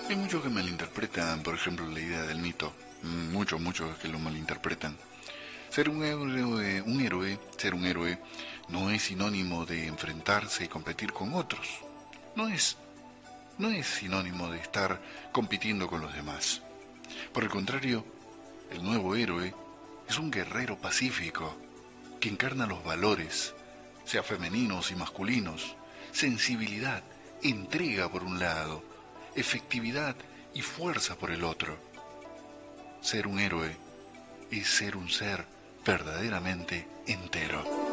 Hay muchos que malinterpretan, por ejemplo, la idea del mito. Muchos que lo malinterpretan. Ser un héroe, no es sinónimo de enfrentarse y competir con otros. No es, no es sinónimo de estar compitiendo con los demás. Por el contrario, el nuevo héroe es un guerrero pacífico que encarna los valores, sea femeninos y masculinos, sensibilidad, entrega por un lado, efectividad y fuerza por el otro. Ser un héroe es ser un ser verdaderamente entero.